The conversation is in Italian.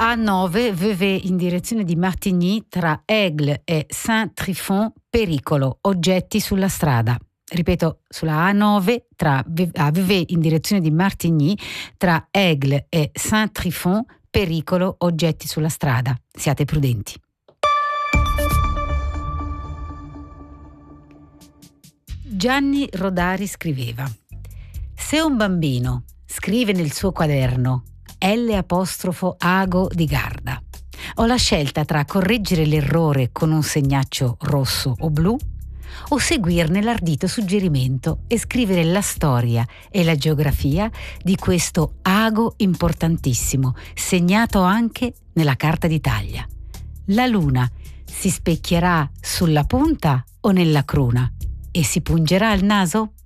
A9 VV in direzione di Martigny tra Aigle e Saint-Trifon, pericolo, oggetti sulla strada. Ripeto, sulla A9 AVV in direzione di Martigny tra Aigle e Saint-Trifon, pericolo, oggetti sulla strada. Siate prudenti. Gianni Rodari scriveva: se un bambino scrive nel suo quaderno L' Ago di Garda, ho la scelta tra correggere l'errore con un segnaccio rosso o blu o seguirne l'ardito suggerimento e scrivere la storia e la geografia di questo ago importantissimo, segnato anche nella carta d'Italia. La luna si specchierà sulla punta o nella cruna e si pungerà il naso?